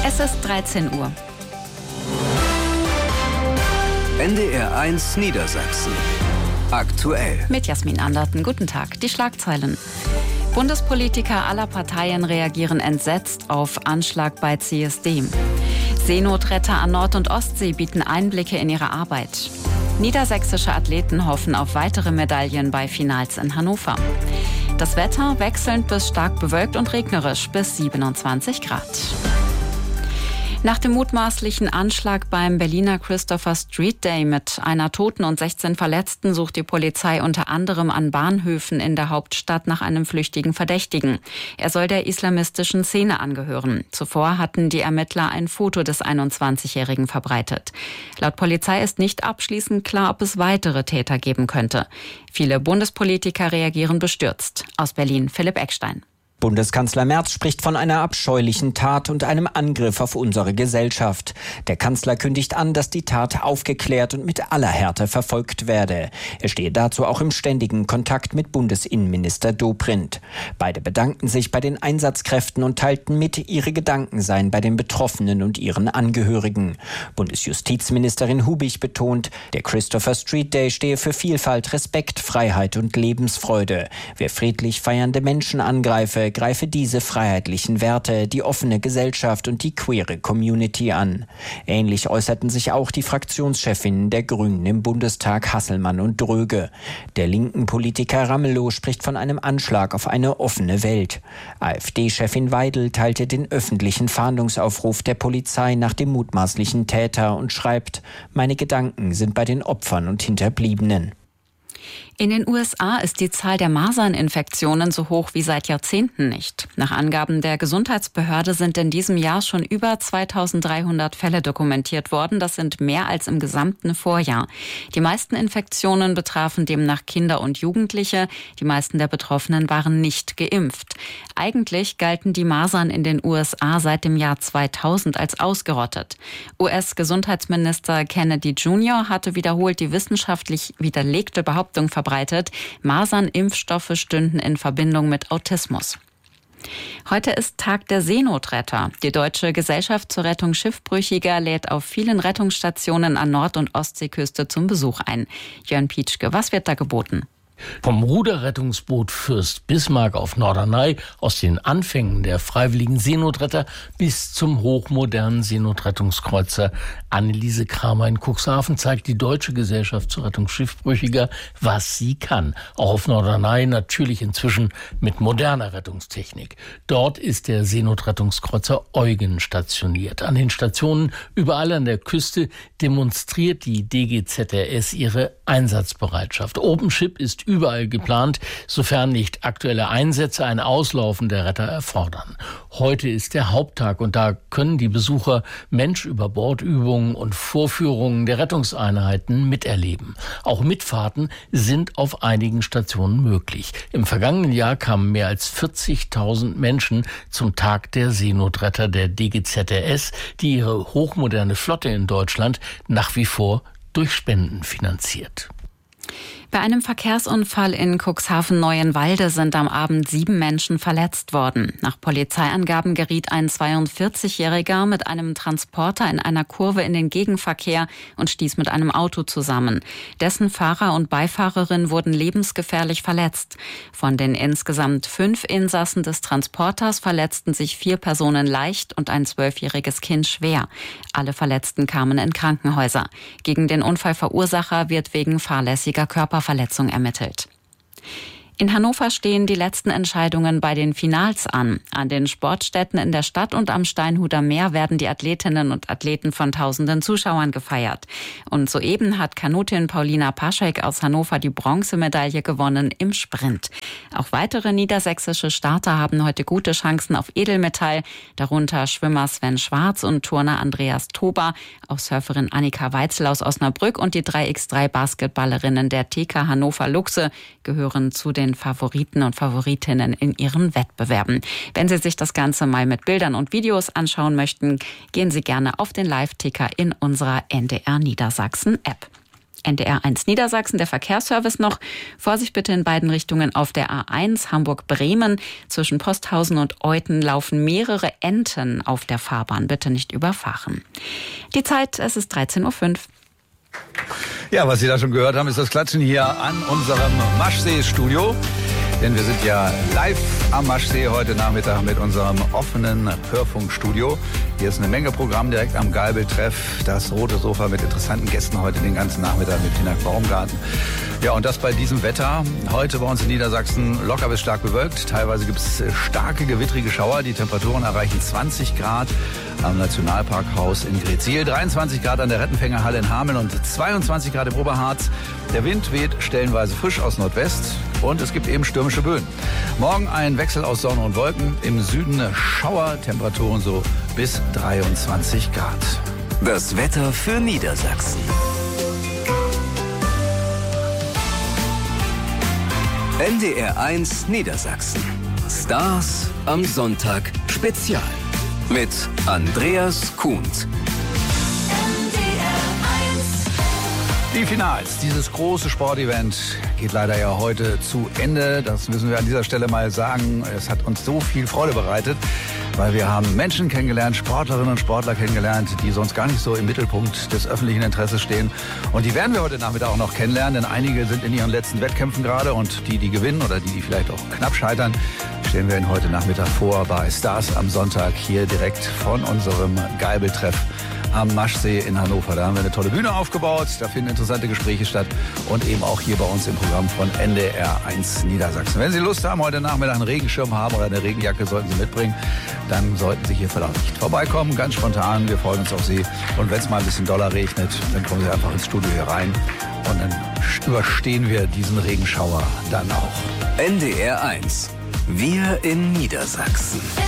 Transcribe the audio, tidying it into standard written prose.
Es ist 13 Uhr. NDR 1 Niedersachsen. Aktuell. Mit Jasmin Anderten. Guten Tag. Die Schlagzeilen. Bundespolitiker aller Parteien reagieren entsetzt auf Anschlag bei CSD. Seenotretter an Nord- und Ostsee bieten Einblicke in ihre Arbeit. Niedersächsische Athleten hoffen auf weitere Medaillen bei Finals in Hannover. Das Wetter wechselnd bis stark bewölkt und regnerisch bis 27 Grad. Nach dem mutmaßlichen Anschlag beim Berliner Christopher Street Day mit einer Toten und 16 Verletzten sucht die Polizei unter anderem an Bahnhöfen in der Hauptstadt nach einem flüchtigen Verdächtigen. Er soll der islamistischen Szene angehören. Zuvor hatten die Ermittler ein Foto des 21-Jährigen verbreitet. Laut Polizei ist nicht abschließend klar, ob es weitere Täter geben könnte. Viele Bundespolitiker reagieren bestürzt. Aus Berlin Philipp Eckstein. Bundeskanzler Merz spricht von einer abscheulichen Tat und einem Angriff auf unsere Gesellschaft. Der Kanzler kündigt an, dass die Tat aufgeklärt und mit aller Härte verfolgt werde. Er stehe dazu auch im ständigen Kontakt mit Bundesinnenminister Dobrindt. Beide bedankten sich bei den Einsatzkräften und teilten mit, ihre Gedanken seien bei den Betroffenen und ihren Angehörigen. Bundesjustizministerin Hubig betont, der Christopher Street Day stehe für Vielfalt, Respekt, Freiheit und Lebensfreude. Wer friedlich feiernde Menschen angreife, greife diese freiheitlichen Werte, die offene Gesellschaft und die queere Community an. Ähnlich äußerten sich auch die Fraktionschefinnen der Grünen im Bundestag Hasselmann und Dröge. Der linken Politiker Ramelow spricht von einem Anschlag auf eine offene Welt. AfD-Chefin Weidel teilte den öffentlichen Fahndungsaufruf der Polizei nach dem mutmaßlichen Täter und schreibt: Meine Gedanken sind bei den Opfern und Hinterbliebenen. In den USA ist die Zahl der Maserninfektionen so hoch wie seit Jahrzehnten nicht. Nach Angaben der Gesundheitsbehörde sind in diesem Jahr schon über 2300 Fälle dokumentiert worden. Das sind mehr als im gesamten Vorjahr. Die meisten Infektionen betrafen demnach Kinder und Jugendliche. Die meisten der Betroffenen waren nicht geimpft. Eigentlich galten die Masern in den USA seit dem Jahr 2000 als ausgerottet. US-Gesundheitsminister Kennedy Jr. hatte wiederholt die wissenschaftlich widerlegte Behauptung verbreitet, Masernimpfstoffe stünden in Verbindung mit Autismus. Heute ist Tag der Seenotretter. Die Deutsche Gesellschaft zur Rettung Schiffbrüchiger lädt auf vielen Rettungsstationen an Nord- und Ostseeküste zum Besuch ein. Jörn Pietschke, was wird da geboten? Vom Ruderrettungsboot Fürst Bismarck auf Norderney, aus den Anfängen der freiwilligen Seenotretter bis zum hochmodernen Seenotrettungskreuzer Anneliese Kramer in Cuxhaven zeigt die Deutsche Gesellschaft zur Rettung Schiffbrüchiger, was sie kann. Auch auf Norderney natürlich inzwischen mit moderner Rettungstechnik. Dort ist der Seenotrettungskreuzer Eugen stationiert. An den Stationen überall an der Küste demonstriert die DGZRS ihre Einsatzbereitschaft. OpenShip ist überall geplant, sofern nicht aktuelle Einsätze ein Auslaufen der Retter erfordern. Heute ist der Haupttag und da können die Besucher Mensch-über-Bord-Übungen und Vorführungen der Rettungseinheiten miterleben. Auch Mitfahrten sind auf einigen Stationen möglich. Im vergangenen Jahr kamen mehr als 40.000 Menschen zum Tag der Seenotretter der DGZRS, die ihre hochmoderne Flotte in Deutschland nach wie vor durch Spenden finanziert. Bei einem Verkehrsunfall in Cuxhaven-Neuenwalde sind am Abend 7 Menschen verletzt worden. Nach Polizeiangaben geriet ein 42-Jähriger mit einem Transporter in einer Kurve in den Gegenverkehr und stieß mit einem Auto zusammen. Dessen Fahrer und Beifahrerin wurden lebensgefährlich verletzt. Von den insgesamt 5 Insassen des Transporters verletzten sich 4 Personen leicht und ein 12-jähriges Kind schwer. Alle Verletzten kamen in Krankenhäuser. Gegen den Unfallverursacher wird wegen fahrlässiger Körperverletzung ermittelt. In Hannover stehen die letzten Entscheidungen bei den Finals an. An den Sportstätten in der Stadt und am Steinhuder Meer werden die Athletinnen und Athleten von tausenden Zuschauern gefeiert. Und soeben hat Kanutin Paulina Paschek aus Hannover die Bronzemedaille gewonnen im Sprint. Auch weitere niedersächsische Starter haben heute gute Chancen auf Edelmetall, darunter Schwimmer Sven Schwarz und Turner Andreas Tober, auch Surferin Annika Weitzel aus Osnabrück und die 3x3-Basketballerinnen der TK Hannover Luchse gehören zu den Favoriten und Favoritinnen in ihren Wettbewerben. Wenn Sie sich das Ganze mal mit Bildern und Videos anschauen möchten, gehen Sie gerne auf den Live-Ticker in unserer NDR Niedersachsen-App. NDR1 Niedersachsen, der Verkehrsservice noch. Vorsicht bitte in beiden Richtungen auf der A1 Hamburg-Bremen. Zwischen Posthausen und Euthen laufen mehrere Enten auf der Fahrbahn. Bitte nicht überfahren. Die Zeit, es ist 13:05 Uhr. Ja, was Sie da schon gehört haben, ist das Klatschen hier an unserem Maschsee-Studio. Denn wir sind ja live am Maschsee heute Nachmittag mit unserem offenen Hörfunkstudio. Hier ist eine Menge Programm direkt am Geibel-Treff. Das rote Sofa mit interessanten Gästen heute den ganzen Nachmittag mit Tina Baumgarten. Ja, und das bei diesem Wetter. Heute bei uns in Niedersachsen locker bis stark bewölkt. Teilweise gibt es starke gewittrige Schauer. Die Temperaturen erreichen 20 Grad am Nationalparkhaus in Greetsiel, 23 Grad an der Rettenfängerhalle in Hameln und 22 Grad im Oberharz. Der Wind weht stellenweise frisch aus Nordwest und es gibt eben stürmische Böen. Morgen ein Wechsel aus Sonne und Wolken. Im Süden Schauer, Temperaturen so bis 23 Grad. Das Wetter für Niedersachsen. NDR1 Niedersachsen. Stars am Sonntag Spezial. Mit Andreas Kuhnt. Die Finals, dieses große Sportevent geht leider ja heute zu Ende. Das müssen wir an dieser Stelle mal sagen. Es hat uns so viel Freude bereitet, weil wir haben Menschen kennengelernt, Sportlerinnen und Sportler kennengelernt, die sonst gar nicht so im Mittelpunkt des öffentlichen Interesses stehen. Und die werden wir heute Nachmittag auch noch kennenlernen, denn einige sind in ihren letzten Wettkämpfen gerade und die gewinnen oder die vielleicht auch knapp scheitern, stellen wir Ihnen heute Nachmittag vor bei Stars am Sonntag hier direkt von unserem Geibel-Treff am Maschsee in Hannover. Da haben wir eine tolle Bühne aufgebaut, da finden interessante Gespräche statt und eben auch hier bei uns im Programm von NDR1 Niedersachsen. Wenn Sie Lust haben, heute Nachmittag einen Regenschirm haben oder eine Regenjacke, sollten Sie mitbringen, dann sollten Sie hier vielleicht nicht vorbeikommen, ganz spontan. Wir freuen uns auf Sie und wenn es mal ein bisschen doller regnet, dann kommen Sie einfach ins Studio hier rein und dann überstehen wir diesen Regenschauer dann auch. NDR1. Wir in Niedersachsen.